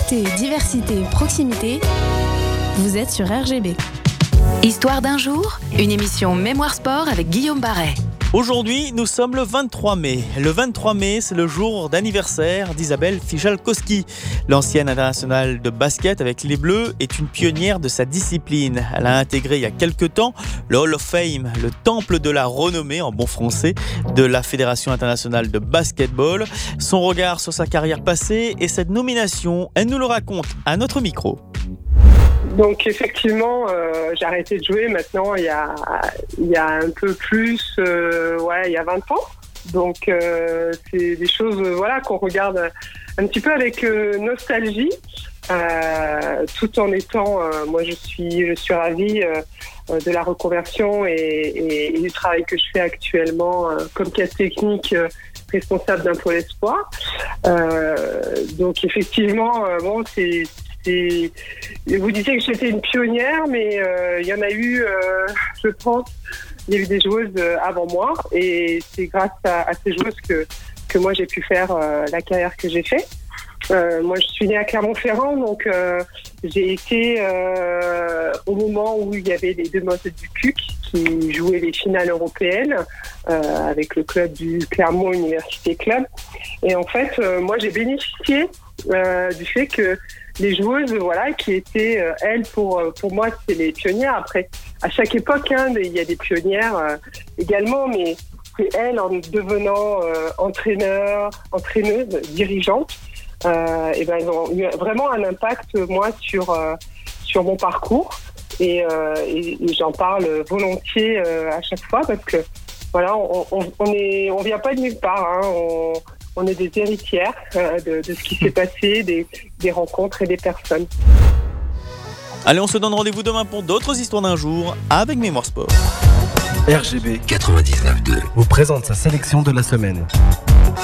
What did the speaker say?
Liberté, diversité, proximité. Vous êtes sur RGB. Histoire d'un jour, une émission Mémoire Sport avec Guillaume Barret. Aujourd'hui, nous sommes le 23 mai. Le 23 mai, c'est le jour d'anniversaire d'Isabelle Fijalkowski. L'ancienne internationale de basket avec les Bleus est une pionnière de sa discipline. Elle a intégré il y a quelques temps le Hall of Fame, le temple de la renommée en bon français de la Fédération internationale de basketball. Son regard sur sa carrière passée et cette nomination, elle nous le raconte à notre micro. Donc effectivement, j'ai arrêté de jouer maintenant il y a un peu plus, il y a 20 ans. Donc c'est des choses qu'on regarde un petit peu avec nostalgie, tout en étant, moi je suis ravie de la reconversion et du travail que je fais actuellement comme cadre technique responsable d'un pôle espoir. Donc effectivement, vous disiez que j'étais une pionnière, mais il y en a eu, je pense, il y a eu des joueuses avant moi, et c'est grâce à ces joueuses que moi j'ai pu faire la carrière que j'ai fait. Moi je suis née à Clermont-Ferrand, donc j'ai été au moment où il y avait les demoiselles du CUC qui jouaient les finales européennes avec le club du Clermont Université Club. Et en fait, moi j'ai bénéficié du fait que les joueuses, qui étaient, elles, pour moi, c'est les pionnières. Après, à chaque époque, il y a des pionnières également, mais c'est elles, en devenant entraîneuses, dirigeantes, elles ont eu vraiment un impact, moi, sur mon parcours. Et j'en parle volontiers à chaque fois parce que, on vient pas de nulle part, on est des héritières de ce qui s'est passé, des rencontres et des personnes. Allez, on se donne rendez-vous demain pour d'autres histoires d'un jour avec Mémoire Sport. RGB 99.2 vous présente sa sélection de la semaine.